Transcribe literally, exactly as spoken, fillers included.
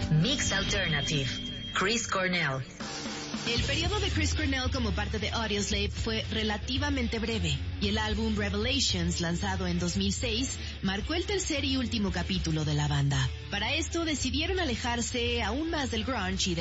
Mix Alternative, Chris Cornell. El periodo de Chris Cornell como parte de Audioslave fue relativamente breve, y el álbum Revelations, lanzado en dos mil seis, marcó el tercer y último capítulo de la banda. Para esto decidieron alejarse aún más del grunge y